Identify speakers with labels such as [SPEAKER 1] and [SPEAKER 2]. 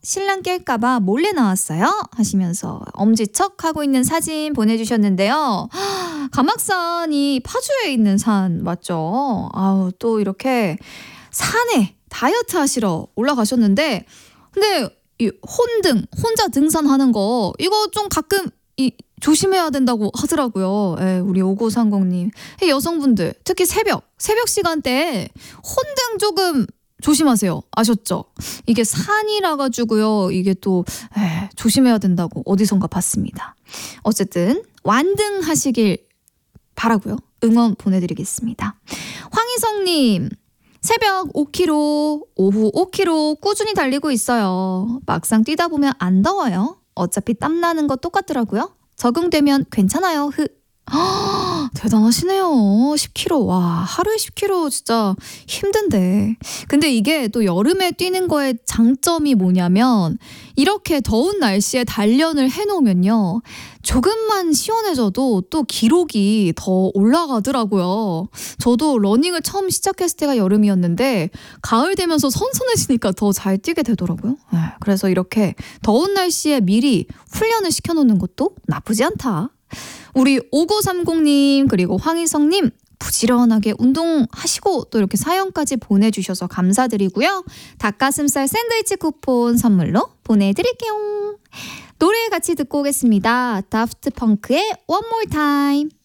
[SPEAKER 1] 신랑 깰까봐 몰래 나왔어요 하시면서 엄지척 하고 있는 사진 보내주셨는데요. 감악산이 파주에 있는 산 맞죠? 아우 또 이렇게 산에 다이어트 하시러 올라가셨는데 근데 이 혼자 등산하는 거 이거 좀 가끔 조심해야 된다고 하더라고요. 예, 우리 5930님. 여성분들 특히 새벽 시간대에 혼등 조금 조심하세요. 아셨죠? 이게 산이라 가지고요. 이게 또 조심해야 된다고 어디선가 봤습니다. 어쨌든 완등하시길 바라고요. 응원 보내드리겠습니다. 황희성님. 새벽 5km, 오후 5km 꾸준히 달리고 있어요. 막상 뛰다 보면 안 더워요. 어차피 땀나는 거 똑같더라고요. 적응되면 괜찮아요. 대단하시네요. 10km. 와, 하루에 10km 진짜 힘든데. 근데 이게 또 여름에 뛰는 거의 장점이 뭐냐면 이렇게 더운 날씨에 단련을 해놓으면요. 조금만 시원해져도 또 기록이 더 올라가더라고요. 저도 러닝을 처음 시작했을 때가 여름이었는데 가을 되면서 선선해지니까 더 잘 뛰게 되더라고요. 그래서 이렇게 더운 날씨에 미리 훈련을 시켜놓는 것도 나쁘지 않다. 우리 5930님 그리고 황희성님 부지런하게 운동하시고 또 이렇게 사연까지 보내주셔서 감사드리고요. 닭가슴살 샌드위치 쿠폰 선물로 보내드릴게요. 노래 같이 듣고 오겠습니다. 다프트 펑크의 One More Time.